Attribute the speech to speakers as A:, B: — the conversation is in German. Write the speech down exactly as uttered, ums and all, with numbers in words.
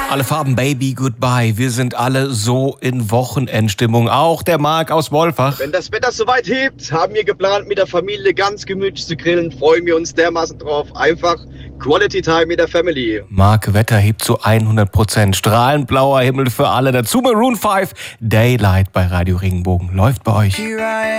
A: Alle Farben, Baby, goodbye. Wir sind alle so in Wochenendstimmung. Auch der Marc aus Wolfach.
B: Wenn das Wetter soweit hebt, haben wir geplant, mit der Familie ganz gemütlich zu grillen. Freuen wir uns dermaßen drauf. Einfach Quality Time mit der Family.
A: Marc, Wetter hebt zu hundert Prozent. Strahlend blauer Himmel für alle. Dazu Maroon fünf. Daylight bei Radio Regenbogen. Läuft bei euch.